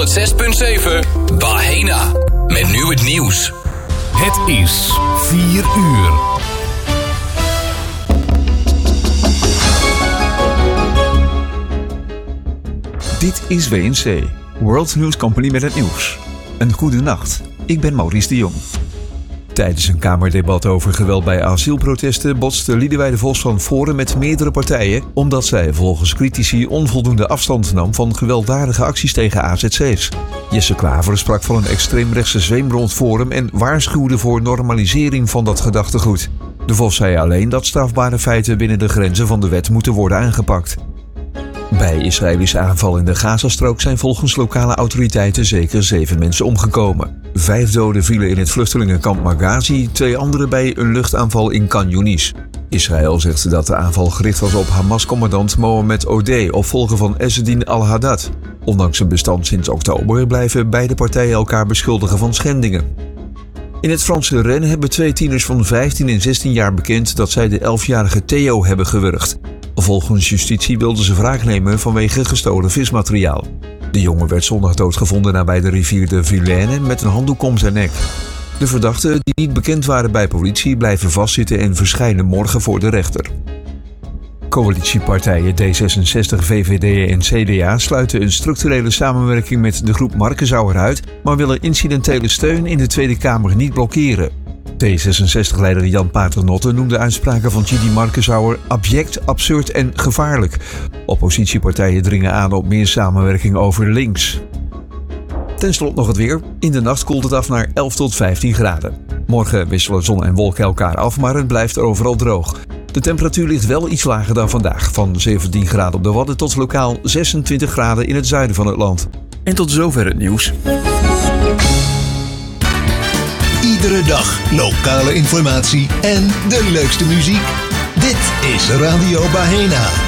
106.7 Bahena. Met nu het nieuws. Het is 4 uur. Dit is WNC, World News Company met het nieuws. Een goede nacht, ik ben Maurice de Jong. Tijdens een kamerdebat over geweld bij asielprotesten botste Liedewij Vos van Forum met meerdere partijen, omdat zij volgens critici onvoldoende afstand nam van gewelddadige acties tegen AZC's. Jesse Klaver sprak van een extreemrechtse zweemrond Forum en waarschuwde voor normalisering van dat gedachtegoed. De Vos zei alleen dat strafbare feiten binnen de grenzen van de wet moeten worden aangepakt. Bij Israëlische aanval in de Gazastrook zijn volgens lokale autoriteiten zeker 7 mensen omgekomen. 5 doden vielen in het vluchtelingenkamp Maghazi, 2 anderen bij een luchtaanval in Khan Yunis. Israël zegt dat de aanval gericht was op Hamas-commandant Mohammed Odeh, opvolger van Ezzeddin al-Haddad. Ondanks een bestand sinds oktober blijven beide partijen elkaar beschuldigen van schendingen. In het Franse Rennes hebben 2 tieners van 15 en 16 jaar bekend dat zij de 11-jarige Theo hebben gewurgd. Volgens justitie wilden ze wraak nemen vanwege gestolen vismateriaal. De jongen werd zondag doodgevonden nabij de rivier de Vilaine met een handdoek om zijn nek. De verdachten, die niet bekend waren bij politie, blijven vastzitten en verschijnen morgen voor de rechter. Coalitiepartijen D66, VVD en CDA sluiten een structurele samenwerking met de groep Markenzauer uit, maar willen incidentele steun in de Tweede Kamer niet blokkeren. D66-leider Jan Paternotte noemde uitspraken van Chidi Markenzauer abject, absurd en gevaarlijk. Oppositiepartijen dringen aan op meer samenwerking over links. Ten slotte nog het weer. In de nacht koelt het af naar 11 tot 15 graden. Morgen wisselen zon en wolken elkaar af, maar het blijft overal droog. De temperatuur ligt wel iets lager dan vandaag, van 17 graden op de Wadden tot lokaal 26 graden in het zuiden van het land. En tot zover het nieuws. Iedere dag lokale informatie en de leukste muziek. Dit is Radio Bahena.